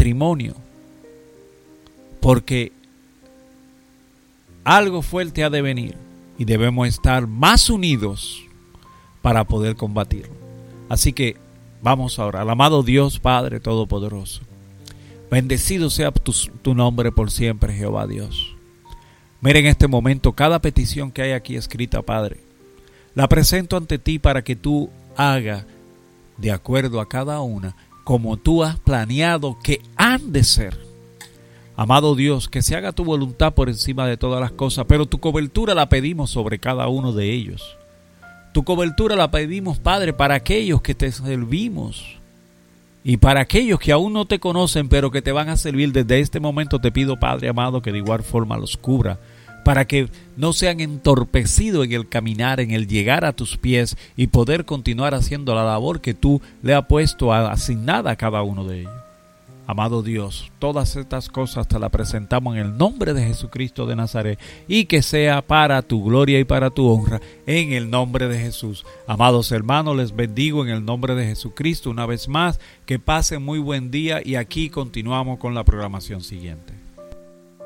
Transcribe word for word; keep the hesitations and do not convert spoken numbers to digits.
matrimonio, porque algo fuerte ha de venir y debemos estar más unidos para poder combatirlo. Así que vamos a orar. Amado Dios, Padre Todopoderoso, bendecido sea tu, tu nombre por siempre, Jehová Dios. Mira en este momento cada petición que hay aquí escrita, Padre. La presento ante ti para que tú hagas de acuerdo a cada una como tú has planeado que han de ser. Amado Dios, que se haga tu voluntad por encima de todas las cosas, pero tu cobertura la pedimos sobre cada uno de ellos. Tu cobertura la pedimos, Padre, para aquellos que te servimos y para aquellos que aún no te conocen, pero que te van a servir desde este momento. Te pido, Padre amado, que de igual forma los cubra, para que no sean entorpecidos en el caminar, en el llegar a tus pies y poder continuar haciendo la labor que tú le has puesto asignada a cada uno de ellos. Amado Dios, todas estas cosas te las presentamos en el nombre de Jesucristo de Nazaret, y que sea para tu gloria y para tu honra, en el nombre de Jesús. Amados hermanos, les bendigo en el nombre de Jesucristo una vez más. Que pasen muy buen día, y aquí continuamos con la programación siguiente.